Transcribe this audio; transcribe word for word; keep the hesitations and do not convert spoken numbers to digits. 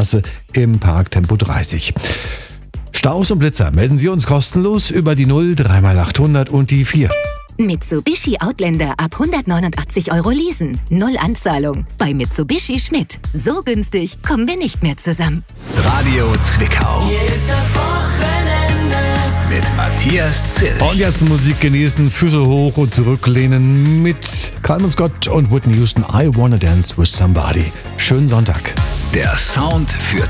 Straße im Park Tempo dreißig. Staus und Blitzer melden Sie uns kostenlos über die null drei mal achthundert und die vier. Mitsubishi Outlander ab hundertneunundachtzig Euro leasen. Null Anzahlung. Bei Mitsubishi Schmidt. So günstig kommen wir nicht mehr zusammen. Radio Zwickau. Hier ist das Wochenende. Mit Matthias Zill. Und jetzt Musik genießen, Füße hoch und zurücklehnen mit Calvin Scott und Whitney Houston. I Wanna Dance with Somebody. Schönen Sonntag. Der Sound für